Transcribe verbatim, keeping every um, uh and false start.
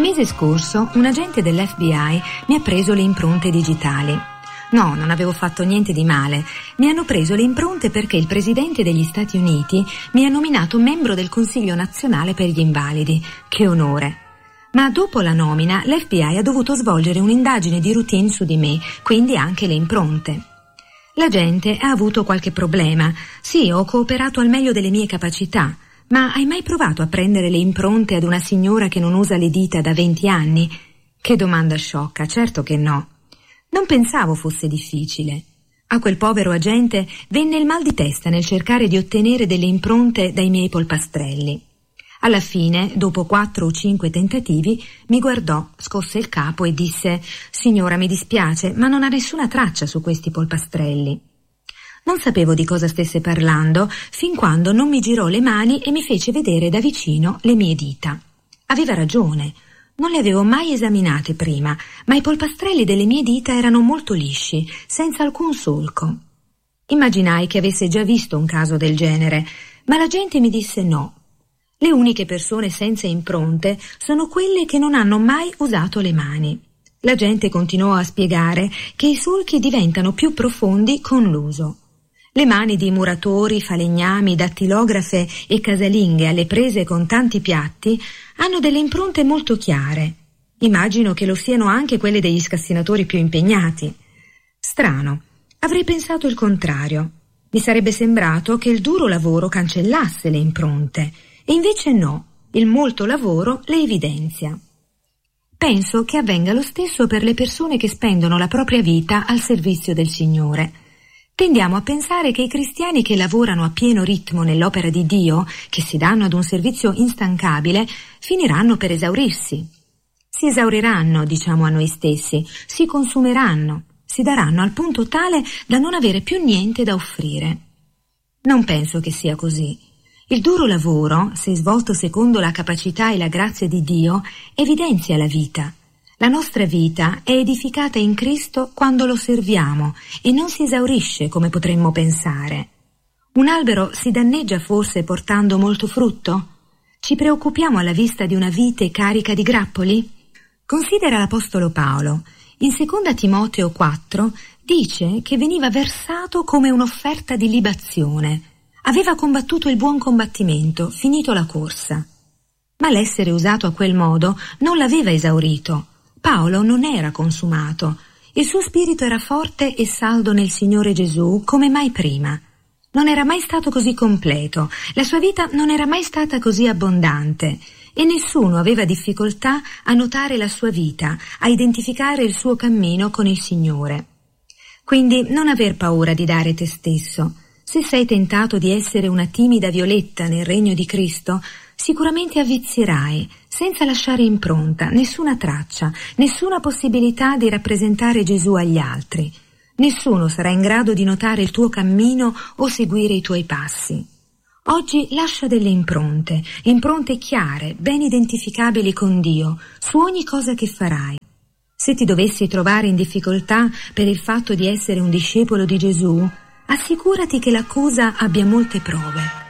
mese scorso un agente dell'F B I mi ha preso le impronte digitali. No, non avevo fatto niente di male. Mi hanno preso le impronte perché il presidente degli Stati Uniti mi ha nominato membro del Consiglio nazionale per gli invalidi. Che onore! Ma dopo la nomina l'F B I ha dovuto svolgere un'indagine di routine su di me, quindi anche le impronte. L'agente ha avuto qualche problema. Sì, ho cooperato al meglio delle mie capacità. Ma hai mai provato a prendere le impronte ad una signora che non usa le dita da venti anni? Che domanda sciocca, certo che no. Non pensavo fosse difficile. A quel povero agente venne il mal di testa nel cercare di ottenere delle impronte dai miei polpastrelli. Alla fine, dopo quattro o cinque tentativi, mi guardò, scosse il capo e disse: «Signora, mi dispiace, ma non ha nessuna traccia su questi polpastrelli». Non sapevo di cosa stesse parlando fin quando non mi girò le mani e mi fece vedere da vicino le mie dita. Aveva ragione, non le avevo mai esaminate prima, ma i polpastrelli delle mie dita erano molto lisci, senza alcun solco. Immaginai che avesse già visto un caso del genere, ma la gente mi disse no. Le uniche persone senza impronte sono quelle che non hanno mai usato le mani. La gente continuò a spiegare che i solchi diventano più profondi con l'uso. Le mani di muratori, falegnami, dattilografe e casalinghe alle prese con tanti piatti hanno delle impronte molto chiare. Immagino che lo siano anche quelle degli scassinatori più impegnati. Strano, avrei pensato il contrario. Mi sarebbe sembrato che il duro lavoro cancellasse le impronte, e invece no, il molto lavoro le evidenzia. Penso che avvenga lo stesso per le persone che spendono la propria vita al servizio del Signore. Tendiamo a pensare che i cristiani che lavorano a pieno ritmo nell'opera di Dio, che si danno ad un servizio instancabile, finiranno per esaurirsi. Si esauriranno, diciamo a noi stessi, si consumeranno, si daranno al punto tale da non avere più niente da offrire. Non penso che sia così. Il duro lavoro, se svolto secondo la capacità e la grazia di Dio, evidenzia la vita. La nostra vita è edificata in Cristo quando lo serviamo e non si esaurisce come potremmo pensare. Un albero si danneggia forse portando molto frutto? Ci preoccupiamo alla vista di una vite carica di grappoli? Considera l'Apostolo Paolo. In seconda Timoteo quattro dice che veniva versato come un'offerta di libazione. Aveva combattuto il buon combattimento, finito la corsa. Ma l'essere usato a quel modo non l'aveva esaurito. Paolo non era consumato. Il suo spirito era forte e saldo nel Signore Gesù come mai prima. Non era mai stato così completo, la sua vita non era mai stata così abbondante e nessuno aveva difficoltà a notare la sua vita, a identificare il suo cammino con il Signore. Quindi non aver paura di dare te stesso. Se sei tentato di essere una timida violetta nel regno di Cristo, sicuramente avvizierai, senza lasciare impronta, nessuna traccia, nessuna possibilità di rappresentare Gesù agli altri. Nessuno sarà in grado di notare il tuo cammino o seguire i tuoi passi. Oggi lascia delle impronte, impronte chiare, ben identificabili con Dio, su ogni cosa che farai. Se ti dovessi trovare in difficoltà per il fatto di essere un discepolo di Gesù, assicurati che l'accusa abbia molte prove.